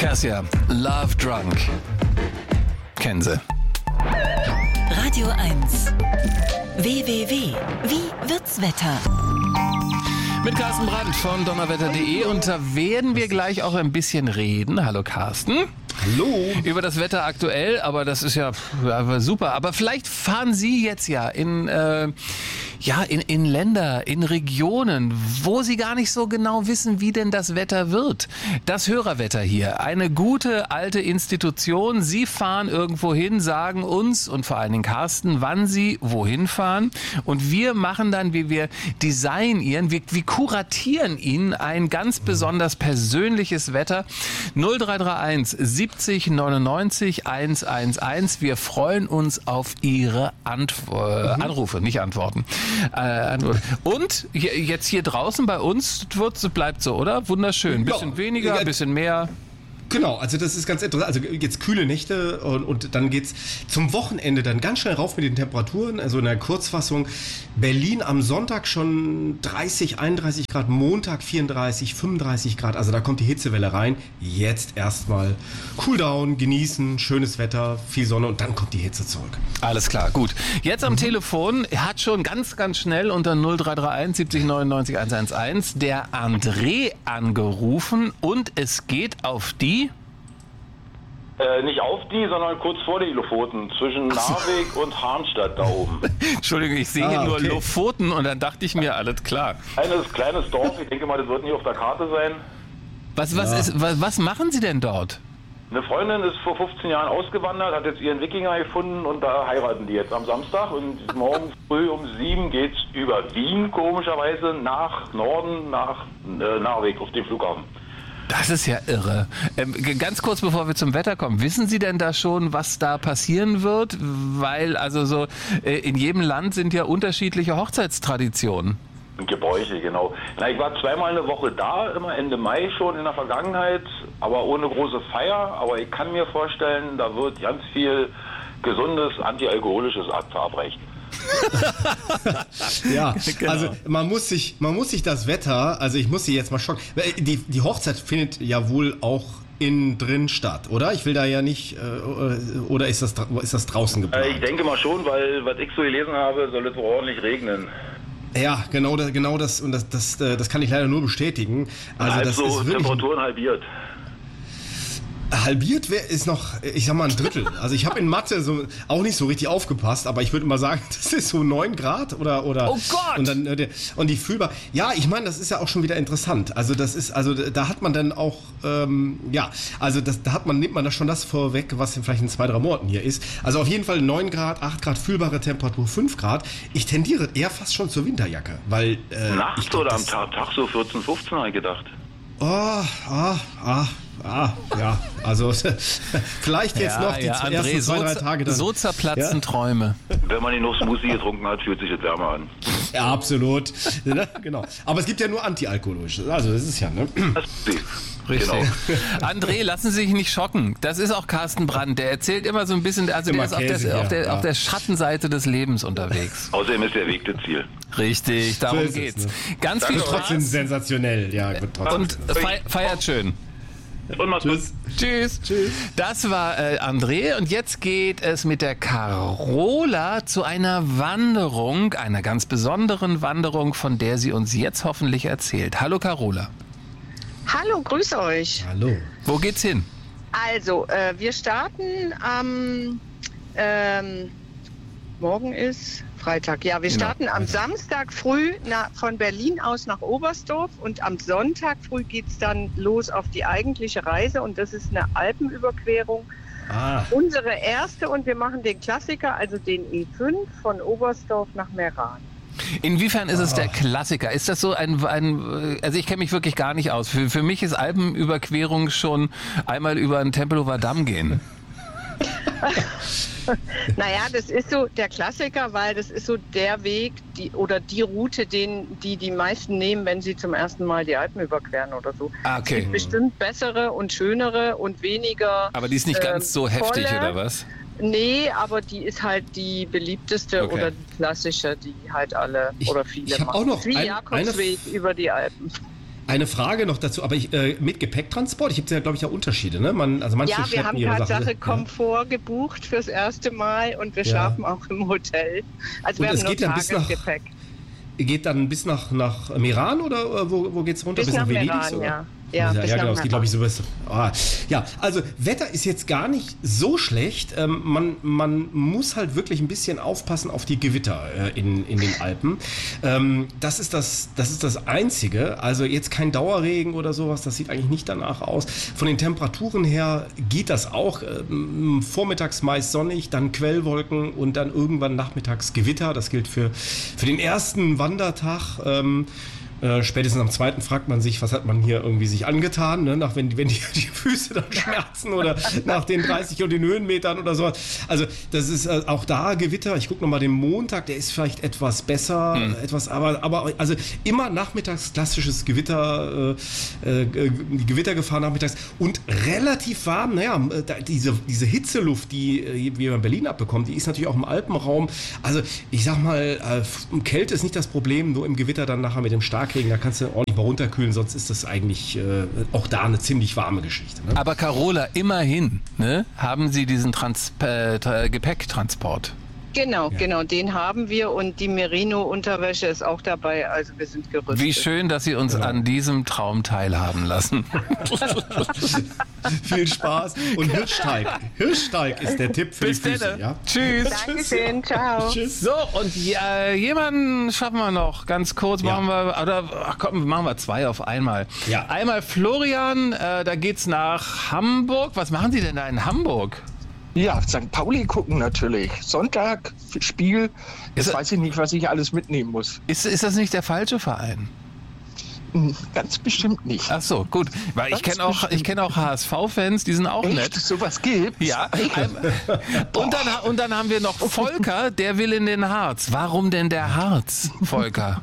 Cassia, Love Drunk. Kennen Sie. Radio 1. www. Wie wird's Wetter? Mit Carsten Brandt von donnerwetter.de und da werden wir gleich auch ein bisschen reden. Hallo Carsten. Hallo. Über das Wetter aktuell, aber das ist ja super. Aber vielleicht fahren Sie jetzt ja in Länder, in Regionen, wo Sie gar nicht so genau wissen, wie denn das Wetter wird. Das Hörerwetter hier, eine gute alte Institution. Sie fahren irgendwo hin, sagen uns und vor allen Dingen Carsten, wann Sie wohin fahren. Und wir machen dann, wie wir designieren, wir kuratieren Ihnen ein ganz besonders persönliches Wetter. 0331 70 99 111. Wir freuen uns auf Ihre Anrufe, nicht Antworten. Und jetzt hier draußen bei uns bleibt so, oder? Wunderschön. Ein bisschen weniger, ein bisschen mehr. Genau, also das ist ganz interessant. Also jetzt kühle Nächte und dann geht's zum Wochenende dann ganz schnell rauf mit den Temperaturen. Also in der Kurzfassung Berlin am Sonntag schon 30, 31 Grad, Montag 34, 35 Grad. Also da kommt die Hitzewelle rein. Jetzt erstmal Cooldown, genießen, schönes Wetter, viel Sonne und dann kommt die Hitze zurück. Alles klar, gut. Jetzt am Telefon hat schon ganz, ganz schnell unter 0331 70 99 111 der André angerufen und es geht auf die nicht auf die, sondern kurz vor die Lofoten, zwischen Narvik und Harnstadt da oben. Entschuldigung, ich sehe hier nur Lofoten und dann dachte ich mir, alles klar. Kleines Dorf, ich denke mal, das wird nicht auf der Karte sein. Was machen Sie denn dort? Eine Freundin ist vor 15 Jahren ausgewandert, hat jetzt ihren Wikinger gefunden und da heiraten die jetzt am Samstag und morgen früh um 7 geht's über Wien komischerweise nach Norden, nach Narvik auf den Flughafen. Das ist ja irre. Ganz kurz bevor wir zum Wetter kommen, wissen Sie denn da schon, was da passieren wird? Weil also in jedem Land sind ja unterschiedliche Hochzeitstraditionen. Gebräuche, genau. Ich war zweimal eine Woche da, immer Ende Mai schon in der Vergangenheit, aber ohne große Feier. Aber ich kann mir vorstellen, da wird ganz viel gesundes, antialkoholisches verabreicht. Ja, genau. Also man muss sich das Wetter, also ich muss Sie jetzt mal schocken. Die Hochzeit findet ja wohl auch innen drin statt, oder? Ich will da ja nicht, oder ist das draußen geplant? Ich denke mal schon, weil was ich so gelesen habe, soll es ordentlich regnen. Ja, genau das und das kann ich leider nur bestätigen. Also das so ist wirklich Temperaturen halbiert. Halbiert ist noch, ich sag mal, ein Drittel. Also ich habe in Mathe auch nicht so richtig aufgepasst, aber ich würde mal sagen, das ist so 9 Grad oder oh Gott! Und dann und die fühlbar. Ja, ich meine, das ist ja auch schon wieder interessant. Also da hat man dann auch nimmt man da schon das vorweg, was vielleicht in 2-3 Monaten hier ist. Also auf jeden Fall 9 Grad, 8 Grad fühlbare Temperatur, 5 Grad. Ich tendiere eher fast schon zur Winterjacke, weil nachts oder am Tag so 14, 15 habe ich gedacht. Ja, also vielleicht jetzt noch die André, ersten 2-3 Tage dann. So zerplatzen Träume. Wenn man genug Smoothie getrunken hat, fühlt sich das wärmer an. Ja, absolut. Genau. Aber es gibt ja nur antialkoholische. Also das ist ja, ne? Richtig. Genau. André, lassen Sie sich nicht schocken. Das ist auch Carsten Brandt. Der erzählt immer so ein bisschen, also der ist auf der Schattenseite des Lebens unterwegs. Außerdem ist der Weg das Ziel. Richtig, darum geht's. Ne? Ganz viel Spaß. Trotzdem sensationell. Ja, gut, trotzdem. Und feiert schön. Und mach's gut. Tschüss. Das war André und jetzt geht es mit der Carola zu einer Wanderung, einer ganz besonderen Wanderung, von der sie uns jetzt hoffentlich erzählt. Hallo Carola. Hallo, grüß euch. Hallo. Wo geht's hin? Also, wir starten am morgen ist Freitag. Ja, wir starten am Samstag früh von Berlin aus nach Oberstdorf und am Sonntag früh geht's dann los auf die eigentliche Reise und das ist eine Alpenüberquerung. Unsere erste und wir machen den Klassiker, also den E5 von Oberstdorf nach Meran. Inwiefern ist es der Klassiker? Ist das so also ich kenne mich wirklich gar nicht aus. Für mich ist Alpenüberquerung schon einmal über den Tempelhofer Damm gehen. Naja, das ist so der Klassiker, weil das ist so der Weg die Route, die meisten nehmen, wenn sie zum ersten Mal die Alpen überqueren oder so. Okay. Es gibt bestimmt bessere und schönere und weniger. Aber die ist nicht ganz so heftig, volle, oder was? Nee, aber die ist halt die beliebteste oder die klassische, die halt alle oder viele ich hab machen. auch noch wie Jakobsweg über die Alpen. Eine Frage noch dazu, aber mit Gepäcktransport, ich habe ja, glaube ich, ja Unterschiede, ne? Manche Ja, wir haben ihre Tatsache Sachen. Komfort gebucht fürs erste Mal und wir schlafen auch im Hotel. Also Und wir es haben nur geht dann Tagesgepäck. Geht dann bis nach Meran oder wo geht's runter? Bis nach Venedig, Meran, oder? ja. Ja, bis genau, nach das geht, glaube ich, so bis. Ja, also Wetter ist jetzt gar nicht so schlecht. Man muss halt wirklich ein bisschen aufpassen auf die Gewitter in den Alpen. Das ist das Einzige. Also jetzt kein Dauerregen oder sowas, das sieht eigentlich nicht danach aus. Von den Temperaturen her geht das auch. Vormittags meist sonnig, dann Quellwolken und dann irgendwann nachmittags Gewitter. Das gilt für den ersten Wandertag. Spätestens am zweiten fragt man sich, was hat man hier irgendwie sich angetan, ne? Wenn die Füße dann schmerzen oder nach den 30 und den Höhenmetern oder so. Also das ist auch da Gewitter. Ich gucke nochmal den Montag, der ist vielleicht etwas besser, aber also immer nachmittags klassisches Gewitter, die Gewittergefahr nachmittags und relativ warm. Naja, diese Hitzeluft, die wir in Berlin abbekommen, die ist natürlich auch im Alpenraum. Also ich sag mal, Kälte ist nicht das Problem, nur im Gewitter dann nachher mit dem Starkregen, da kannst du ordentlich mal runterkühlen, sonst ist das eigentlich auch da eine ziemlich warme Geschichte. Ne? Aber Carola, immerhin haben Sie diesen Gepäcktransport. Genau, den haben wir und die Merino-Unterwäsche ist auch dabei, also wir sind gerüstet. Wie schön, dass Sie uns an diesem Traum teilhaben lassen. Viel Spaß und Hirschteig ist der Tipp für Bis die Füße. dann. Ja? Tschüss. Dankeschön, ciao. Tschüss. So, und jemanden schaffen wir noch ganz kurz. Machen wir 2 auf einmal. Ja. Einmal Florian, da geht's nach Hamburg. Was machen Sie denn da in Hamburg? Ja, St. Pauli gucken natürlich. Sonntag, Spiel. Jetzt weiß ich nicht, was ich alles mitnehmen muss. Ist das nicht der falsche Verein? Ganz bestimmt nicht. Ach so, gut. Weil ich kenne auch HSV-Fans, die sind auch Echt? nett. Sowas gibt? Ja. Und dann haben wir noch Volker, der will in den Harz. Warum denn der Harz, Volker?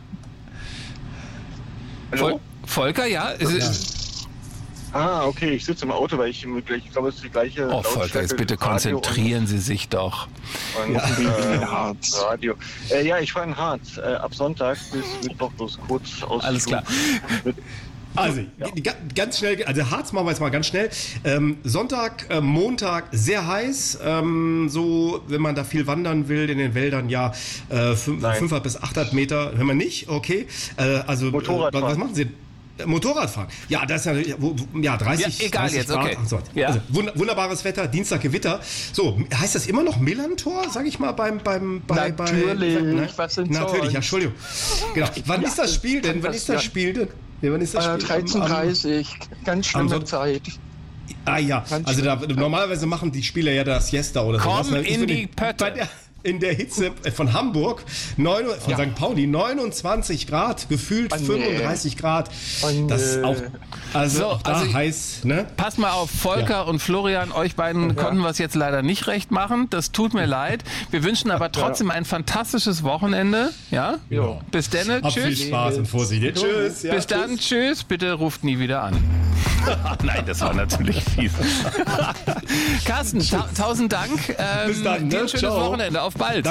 Hallo? Volker, ja? Okay, ich sitze im Auto, weil ich glaube, es ist die gleiche. Oh, Volker, jetzt bitte konzentrieren Sie sich doch. Und Harz. Radio. Ja, ich fahre in Harz. Ab Sonntag bis Mittwoch bloß kurz aus. Alles klar. Also, ganz schnell, also Harz machen wir jetzt mal ganz schnell. Sonntag, Montag sehr heiß. So, wenn man da viel wandern will in den Wäldern, 500 bis 800 Meter. Wenn man nicht, okay. Motorradfahren. Was machen Sie? Motorradfahren. Ja, das ist ja 30, ja, egal 30 jetzt, Grad. okay. So. Ja. Also, wunderbares Wetter, Dienstag Gewitter. So, heißt das immer noch Millantor, sag ich mal, Natürlich, was denn Natürlich, sonst? ja, Entschuldigung. Genau. Wann ist das Spiel denn? Wann ist das Spiel denn? Ja, wann ist das Spiel? 13:30, ganz schlimme Zeit. Ja, also normalerweise machen die Spieler ja das Siesta oder so. Komm in die Pötte. In der Hitze von Hamburg, von St. Pauli, 29 Grad, gefühlt 35 Grad. Das ist auch, heiß, ne? Pass mal auf, Volker und Florian, euch beiden konnten wir es jetzt leider nicht recht machen. Das tut mir leid. Wir wünschen aber trotzdem ein fantastisches Wochenende. Ja? Jo. Bis dann, Hab viel tschüss. Spaß und Vorsicht. Tschüss. Ja, Bis dann, tschüss. Bitte ruft nie wieder an. Nein, das war natürlich fies. Carsten, 1000 Dank. Bis dann, ne? Dir ein schönes Ciao. Wochenende. Auf bald.